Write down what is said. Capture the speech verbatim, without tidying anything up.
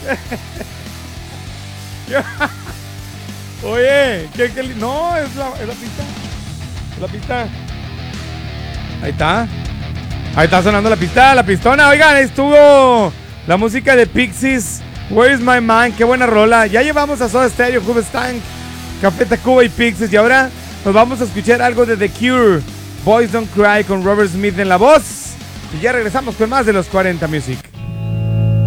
Oye, ¿qué, qué, no, es la, es la pista. Es la pista. Ahí está. Ahí está sonando la pista, la pistona. Oigan, estuvo la música de Pixies. Where is my mind? Qué buena rola. Ya llevamos a Soda Stereo, Hoobastank, Café Tacuba y Pixies. Y ahora nos vamos a escuchar algo de The Cure. Boys Don't Cry con Robert Smith en la voz. Y ya regresamos con más de los cuarenta Music.